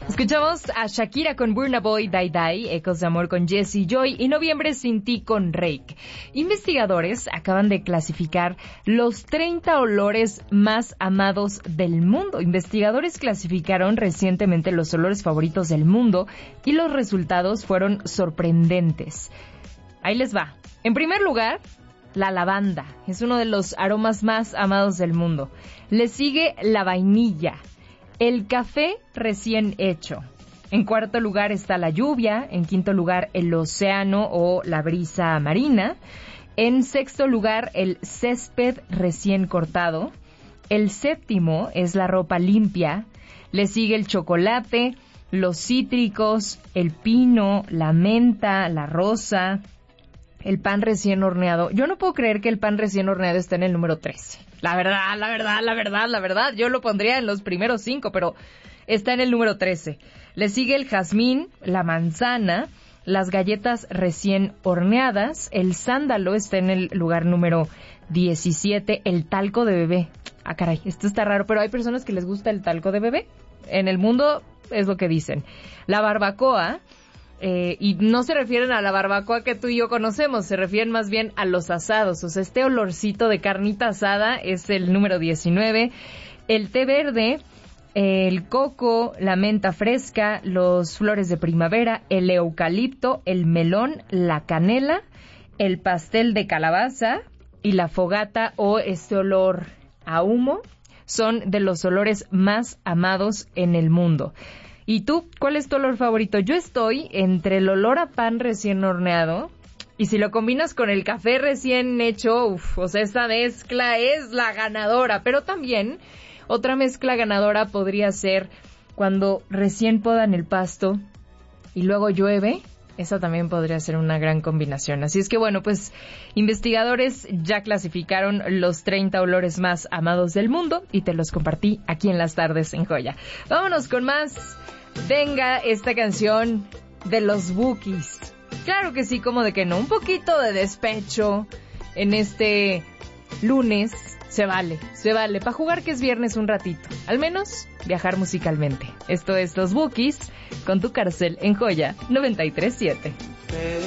Escuchamos a Shakira con Burna Boy, Die Die, Ecos de Amor con Jessie Joy y Noviembre Sin Ti con Reik. Investigadores acaban de clasificar los 30 olores más amados del mundo. Investigadores clasificaron recientemente los olores favoritos del mundo y los resultados fueron sorprendentes. Ahí les va. En primer lugar, la lavanda. Es uno de los aromas más amados del mundo. Le sigue la vainilla. El café recién hecho. En cuarto lugar está la lluvia. En quinto lugar, el océano o la brisa marina. En sexto lugar, el césped recién cortado. El séptimo es la ropa limpia. Le sigue el chocolate, los cítricos, el pino, la menta, la rosa, el pan recién horneado. Yo no puedo creer que el pan recién horneado esté en el número 13. La verdad, yo lo pondría en los primeros 5, pero está en el número 13. Le sigue el jazmín, la manzana, las galletas recién horneadas, el sándalo está en el lugar número 17, el talco de bebé. Ah, caray, esto está raro, pero hay personas que les gusta el talco de bebé. En el mundo es lo que dicen. La barbacoa. Y no se refieren a la barbacoa que tú y yo conocemos, se refieren más bien a los asados. O sea, este olorcito de carnita asada es el número 19. El té verde, el coco, la menta fresca, los flores de primavera, el eucalipto, el melón, la canela, el pastel de calabaza y la fogata o este olor a humo son de los olores más amados en el mundo. ¿Y tú? ¿Cuál es tu olor favorito? Yo estoy entre el olor a pan recién horneado y si lo combinas con el café recién hecho, o sea, esta mezcla es la ganadora. Pero también otra mezcla ganadora podría ser cuando recién podan el pasto y luego llueve. Esa también podría ser una gran combinación. Así es que bueno, pues investigadores ya clasificaron los 30 olores más amados del mundo y te los compartí aquí en Las Tardes en Joya. Vámonos con más. Venga esta canción de los Bukis. Claro que sí, como de que no. Un poquito de despecho en este lunes. Se vale. Para jugar que es viernes un ratito. Al menos viajar musicalmente. Esto es Los Bukis con Tu Cárcel en Joya 93.7.